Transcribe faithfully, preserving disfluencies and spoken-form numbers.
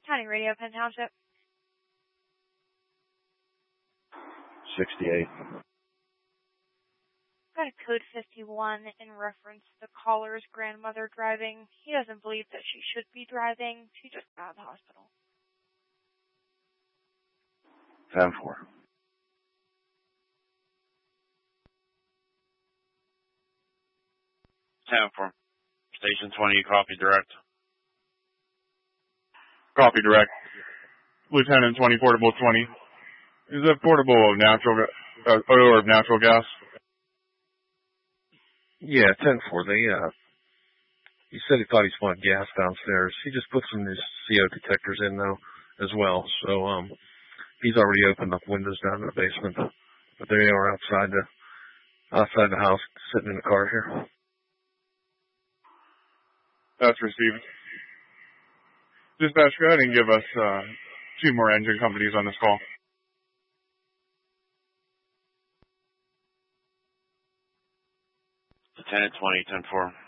County Radio, Penn Township. sixty-eight. Got a code fifty-one in reference to the caller's grandmother driving. He doesn't believe that she should be driving. She just got out of the hospital. ten four. ten four. Station twenty, copy direct. Copy direct. Lieutenant twenty, portable twenty. Is that portable of natural, uh, or of natural gas? Yeah, ten four. They, uh, he said he thought he smelled gas downstairs. He just put some new C O detectors in, though, as well. So, um, he's already opened up windows down in the basement. But they are outside the, outside the house, sitting in the car here. That's received. Dispatch, go ahead and give us, uh, two more engine companies on this call. Lieutenant twenty, ten four.